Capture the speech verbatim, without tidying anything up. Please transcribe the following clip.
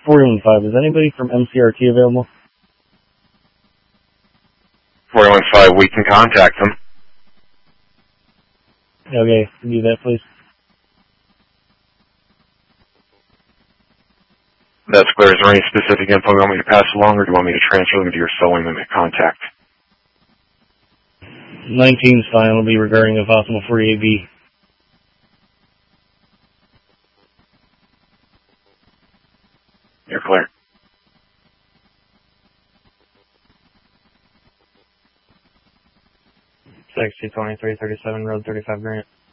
four one five, is anybody from M C R T available? four one five, we can contact them. Okay, do that, please. That's clear. Is there any specific info you want me to pass along, or do you want me to transfer them to your sole limit contact? nineteen's fine. It'll be regarding a possible forty-eight B. You're clear. sixty twenty-three thirty-seven Road thirty-five Grant.